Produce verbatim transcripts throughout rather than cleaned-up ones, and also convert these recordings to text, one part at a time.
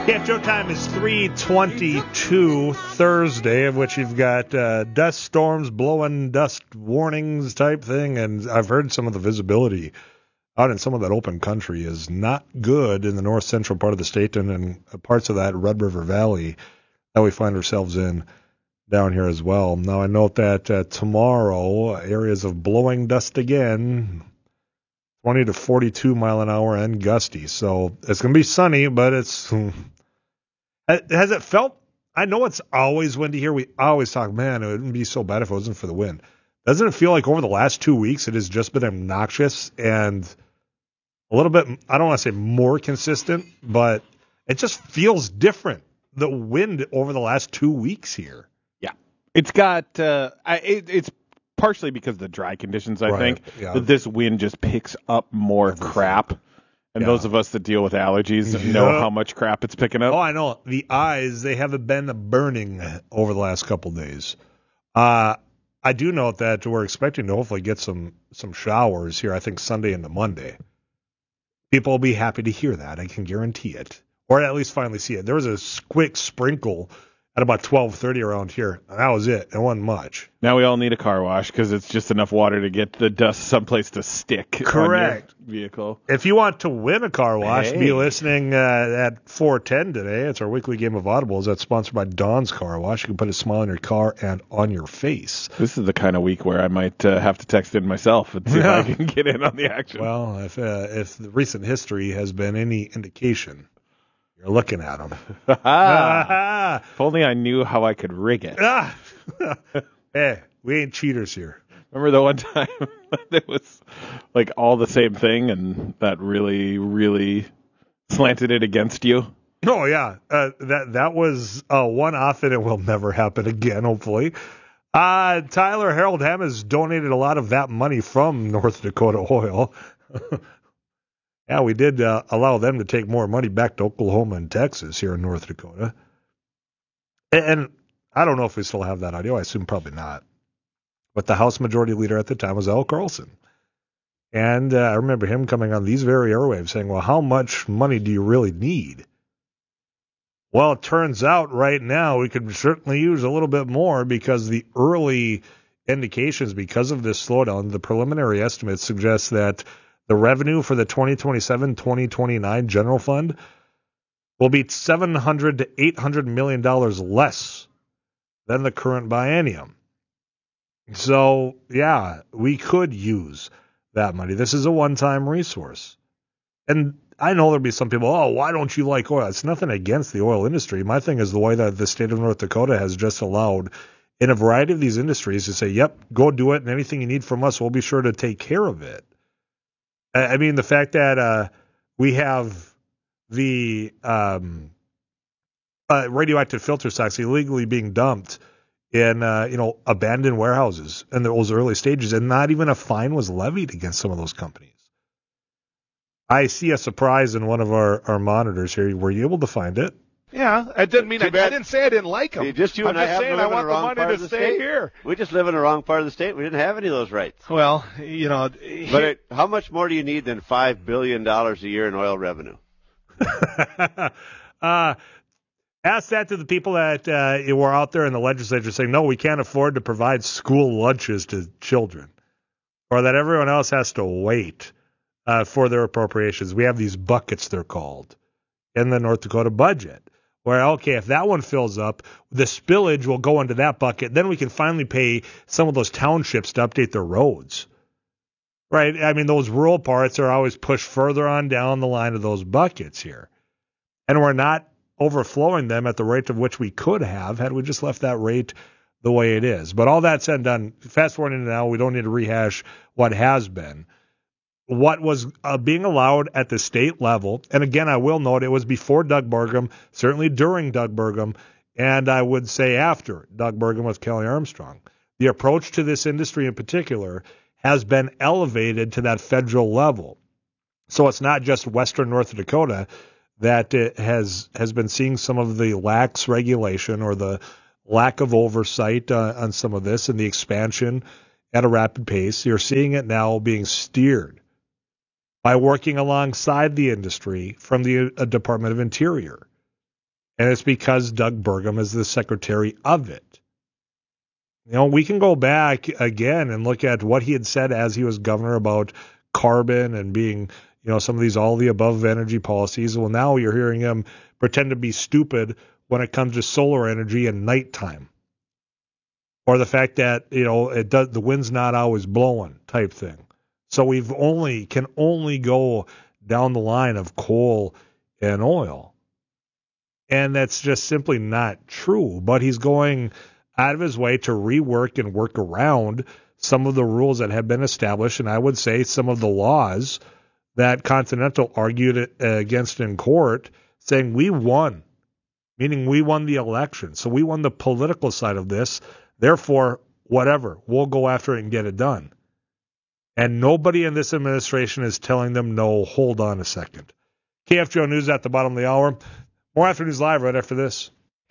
Yeah, show time is three twenty-two Thursday, of which you've got uh, dust storms, blowing dust warnings type thing, and I've heard some of the visibility out in some of that open country is not good in the north central part of the state and in parts of that Red River Valley that we find ourselves in down here as well. Now, I note that uh, tomorrow, areas of blowing dust again, twenty to forty-two mile an hour and gusty. So it's going to be sunny, but it's... Has it felt, I know it's always windy here. We always talk, man, it wouldn't be so bad if it wasn't for the wind. Doesn't it feel like over the last two weeks it has just been obnoxious and a little bit, I don't want to say more consistent, but it just feels different, the wind over the last two weeks here. Yeah. It's got, uh, I, it, it's partially because of the dry conditions, I Right, think, yeah. that this wind just picks up more Everything. crap. And Yeah. those of us that deal with allergies Yeah. know how much crap it's picking up. Oh, I know. The eyes, they haven't been burning over the last couple of days. Uh, I do note that we're expecting to hopefully get some, some showers here, I think Sunday into Monday. People will be happy to hear that. I can guarantee it. Or at least finally see it. There was a s- quick sprinkle at about twelve thirty around here. And that was it. It wasn't much. Now we all need a car wash because it's just enough water to get the dust someplace to stick Correct. on your vehicle. If you want to win a car wash, Hey. be listening uh, at four ten today. It's our weekly game of audibles. That's sponsored by Dawn's Car Wash. You can put a smile on your car and on your face. This is the kind of week where I might uh, have to text in myself and see Yeah. if I can get in on the action. Well, if uh, if the recent history has been any indication, you're looking at them. Ah, if only I knew how I could rig it. Hey, we ain't cheaters here. Remember the one time it was like all the same thing and that really, really slanted it against you? Oh, yeah. Uh, that that was uh, one off, and it will never happen again, hopefully. Uh, Tyler Harold Ham has donated a lot of that money from North Dakota Oil. Yeah, we did uh, allow them to take more money back to Oklahoma and Texas here in North Dakota. And, and I don't know if we still have that audio. I assume probably not. But the House Majority Leader at the time was Al Carlson. And uh, I remember him coming on these very airwaves saying, well, how much money do you really need? Well, it turns out right now we could certainly use a little bit more because the early indications, because of this slowdown, the preliminary estimates suggest that the revenue for the twenty twenty-seven twenty twenty-nine general fund will be seven hundred to eight hundred million dollars less than the current biennium. So, yeah, we could use that money. This is a one-time resource. And I know there'll be some people, oh, why don't you like oil? It's nothing against the oil industry. My thing is the way that the state of North Dakota has just allowed in a variety of these industries to say, yep, go do it, and anything you need from us, we'll be sure to take care of it. I mean, the fact that uh, we have the um, uh, radioactive filter stocks illegally being dumped in, uh, you know, abandoned warehouses in those early stages, and not even a fine was levied against some of those companies. I see a surprise in one of our, our monitors here. Were you able to find it? Yeah, it didn't mean I, I bad. didn't say I didn't like them. See, just you I'm and I just happen saying to I live in want the the wrong money part to of the stay state. here. We just live in the wrong part of the state. We didn't have any of those rights. Well, you know, But it, how much more do you need than five billion dollars a year in oil revenue? uh, ask that to the people that uh, were out there in the legislature saying, no, we can't afford to provide school lunches to children, or that everyone else has to wait uh, for their appropriations. We have these buckets, they're called, in the North Dakota budget, where, okay, if that one fills up, the spillage will go into that bucket. Then we can finally pay some of those townships to update their roads. Right? I mean, those rural parts are always pushed further on down the line of those buckets here. And we're not overflowing them at the rate of which we could have had we just left that rate the way it is. But all that said and done, fast forwarding to now, we don't need to rehash what has been. What was uh, being allowed at the state level, and again, I will note it was before Doug Burgum, certainly during Doug Burgum, and I would say after Doug Burgum with Kelly Armstrong. The approach to this industry in particular has been elevated to that federal level. So it's not just Western North Dakota that it has has been seeing some of the lax regulation or the lack of oversight uh, on some of this and the expansion at a rapid pace. You're seeing it now being steered by working alongside the industry from the uh, Department of Interior. And it's because Doug Burgum is the secretary of it. You know, we can go back again and look at what he had said as he was governor about carbon and being, you know, some of these all the above energy policies. Well, now you're hearing him pretend to be stupid when it comes to solar energy and nighttime. Or the fact that, you know, it does, the wind's not always blowing type thing. So we've only, can only go down the line of coal and oil. And that's just simply not true. But he's going out of his way to rework and work around some of the rules that have been established, and I would say some of the laws that Continental argued against in court, saying we won, meaning we won the election. So we won the political side of this. Therefore, whatever, we'll go after it and get it done. And nobody in this administration is telling them, no, hold on a second. K F G O News at the bottom of the hour. More Afternoons Live right after this.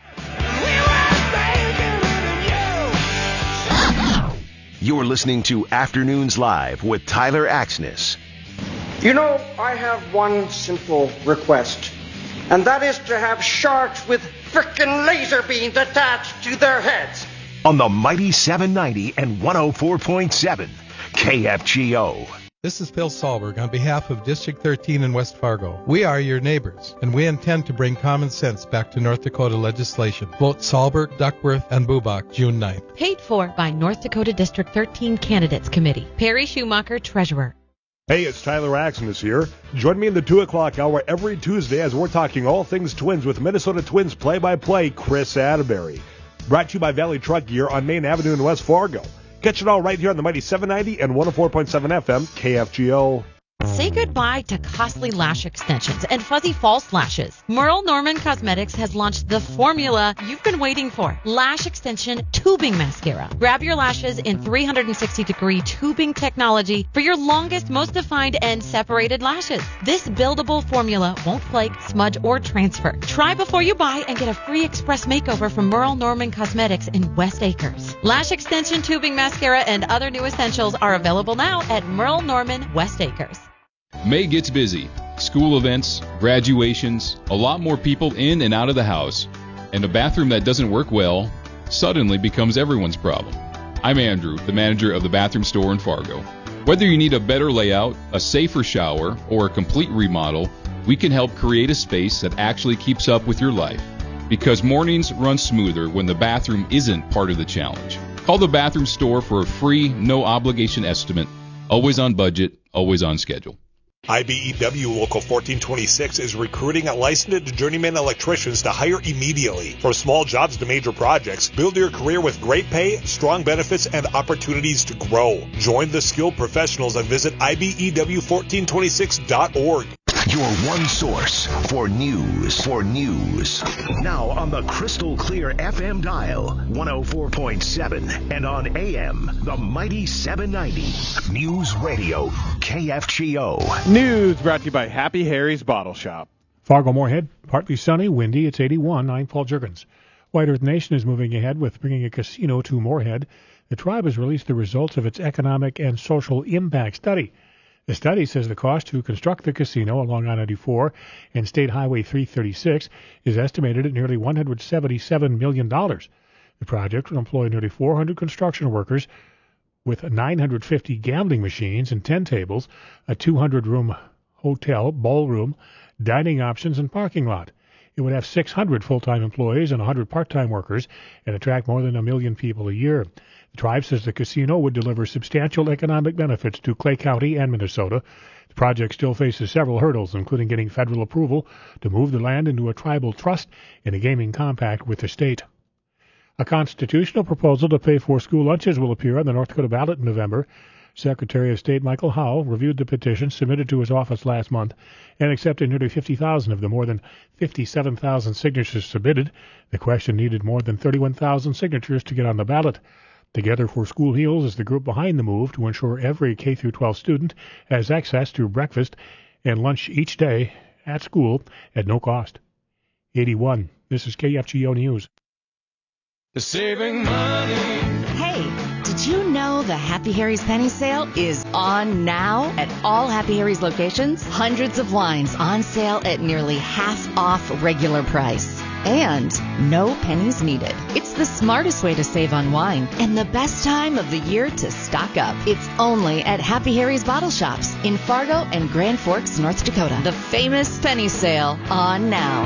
You're listening to Afternoons Live with Tyler Axness. You know, I have one simple request, and that is to have sharks with frickin' laser beams attached to their heads. On the Mighty seven ninety and one oh four point seven, K F G O. This is Phil Sahlberg on behalf of District thirteen in West Fargo. We are your neighbors, and we intend to bring common sense back to North Dakota legislation. Vote Sahlberg, Duckworth, and Bubach June ninth. Paid for by North Dakota District thirteen Candidates Committee. Perry Schumacher, Treasurer. Hey, it's Tyler Axness here. Join me in the two o'clock hour every Tuesday as we're talking all things Twins with Minnesota Twins play-by-play Chris Atterbury. Brought to you by Valley Truck Gear on Main Avenue in West Fargo. Catch it all right here on the Mighty seven ninety and one oh four point seven F M, K F G O. Say goodbye to costly lash extensions and fuzzy false lashes. Merle Norman Cosmetics has launched the formula you've been waiting for. Lash Extension Tubing Mascara. Grab your lashes in three sixty degree tubing technology for your longest, most defined, and separated lashes. This buildable formula won't flake, smudge, or transfer. Try before you buy and get a free express makeover from Merle Norman Cosmetics in West Acres. Lash Extension Tubing Mascara and other new essentials are available now at Merle Norman West Acres. May gets busy. School events, graduations, a lot more people in and out of the house, and a bathroom that doesn't work well suddenly becomes everyone's problem. I'm Andrew, the manager of the bathroom store in Fargo. Whether you need a better layout, a safer shower, or a complete remodel, we can help create a space that actually keeps up with your life. Because mornings run smoother when the bathroom isn't part of the challenge. Call the bathroom store for a free, no obligation estimate. Always on budget, always on schedule. I B E W Local fourteen twenty-six is recruiting licensed journeyman electricians to hire immediately. From small jobs to major projects, build your career with great pay, strong benefits, and opportunities to grow. Join the skilled professionals and visit I B E W fourteen twenty-six dot org. Your one source for news. For news. Now on the crystal clear F M dial, one oh four point seven, and on A M, the Mighty seven ninety. News Radio, K F G O. News brought to you by Happy Harry's Bottle Shop. Fargo Moorhead, partly sunny, windy. It's eighty-one. I'm Paul Jurgens. White Earth Nation is moving ahead with bringing a casino to Moorhead. The tribe has released the results of its economic and social impact study. The study says the cost to construct the casino along I ninety-four and State Highway three thirty-six is estimated at nearly one hundred seventy-seven million dollars. The project will employ nearly four hundred construction workers with nine hundred fifty gambling machines and ten tables, a two hundred room hotel, ballroom, dining options, and parking lot. It would have six hundred full-time employees and one hundred part-time workers and attract more than a million people a year. The tribe says the casino would deliver substantial economic benefits to Clay County and Minnesota. The project still faces several hurdles, including getting federal approval to move the land into a tribal trust in a gaming compact with the state. A constitutional proposal to pay for school lunches will appear on the North Dakota ballot in November. Secretary of State Michael Howell reviewed the petition submitted to his office last month and accepted nearly fifty thousand of the more than fifty-seven thousand signatures submitted. The question needed more than thirty-one thousand signatures to get on the ballot. Together for School Heals is the group behind the move to ensure every K through twelve student has access to breakfast and lunch each day at school at no cost. eighty-one. This is K F G O News. Saving money. Hey, did you know the Happy Harry's Penny Sale is on now at all Happy Harry's locations? Hundreds of wines on sale at nearly half off regular price. And no pennies needed. It's the smartest way to save on wine and the best time of the year to stock up. It's only at Happy Harry's Bottle Shops in Fargo and Grand Forks, North Dakota. The famous penny sale on now.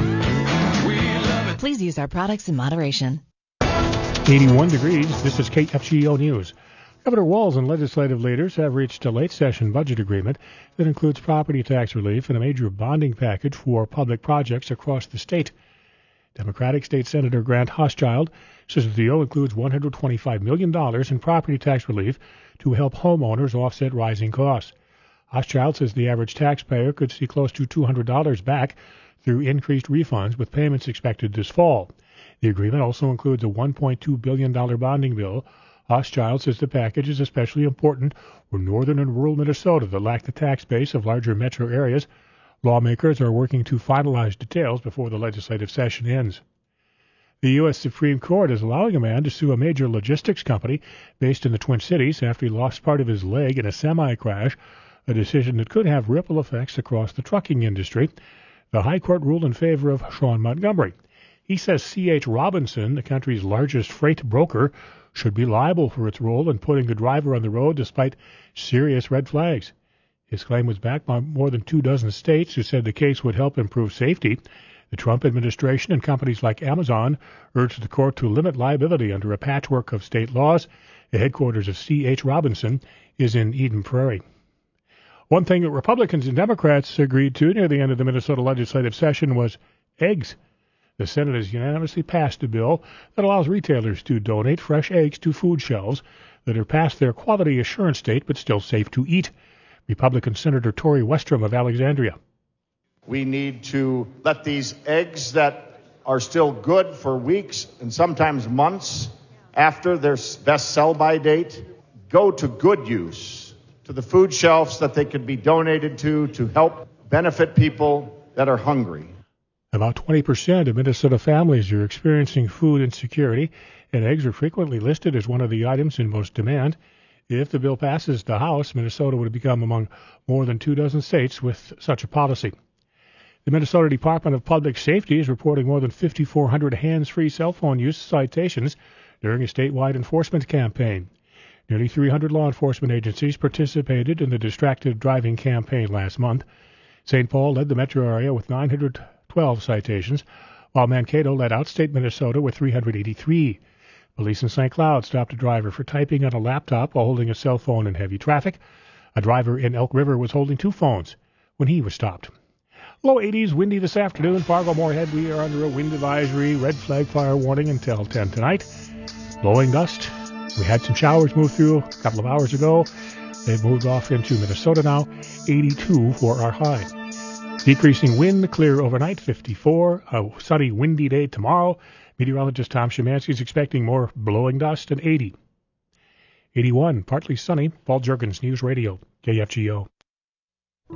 Please use our products in moderation. eighty-one degrees. This is K F G O News. Governor Walz and legislative leaders have reached a late-session budget agreement that includes property tax relief and a major bonding package for public projects across the state. Democratic State Senator Grant Hochschild says the deal includes one hundred twenty-five million dollars in property tax relief to help homeowners offset rising costs. Hochschild says the average taxpayer could see close to two hundred dollars back through increased refunds, with payments expected this fall. The agreement also includes a one point two billion dollars bonding bill. Hochschild says the package is especially important for northern and rural Minnesota that lack the tax base of larger metro areas. Lawmakers are working to finalize details before the legislative session ends. The U S Supreme Court is allowing a man to sue a major logistics company based in the Twin Cities after he lost part of his leg in a semi-crash, a decision that could have ripple effects across the trucking industry. The High Court ruled in favor of Sean Montgomery. He says C H. Robinson, the country's largest freight broker, should be liable for its role in putting the driver on the road despite serious red flags. His claim was backed by more than two dozen states who said the case would help improve safety. The Trump administration and companies like Amazon urged the court to limit liability under a patchwork of state laws. The headquarters of C H. Robinson is in Eden Prairie. One thing that Republicans and Democrats agreed to near the end of the Minnesota legislative session was eggs. The Senate has unanimously passed a bill that allows retailers to donate fresh eggs to food shelves that are past their quality assurance date but still safe to eat. Republican Senator Tori Westrom of Alexandria. We need to let these eggs that are still good for weeks and sometimes months after their best sell-by date go to good use, to the food shelves that they could be donated to to help benefit people that are hungry. About twenty percent of Minnesota families are experiencing food insecurity, and eggs are frequently listed as one of the items in most demand. If the bill passes the House, Minnesota would become among more than two dozen states with such a policy. The Minnesota Department of Public Safety is reporting more than five thousand four hundred hands-free cell phone use citations during a statewide enforcement campaign. Nearly three hundred law enforcement agencies participated in the distracted driving campaign last month. Saint Paul led the metro area with nine hundred twelve citations, while Mankato led outstate Minnesota with three hundred eighty-three. Police in Saint Cloud stopped a driver for typing on a laptop while holding a cell phone in heavy traffic. A driver in Elk River was holding two phones when he was stopped. Low eighties, windy this afternoon. Fargo Moorhead, we are under a wind advisory, red flag fire warning until ten tonight. Blowing dust. We had some showers move through a couple of hours ago. They've moved off into Minnesota now. eighty-two for our high. Decreasing wind, clear overnight, fifty-four. A sunny, windy day tomorrow. Meteorologist Tom Szymanski is expecting more blowing dust and eighty. eighty-one, partly sunny. Paul Juergens, News Radio, K F G O.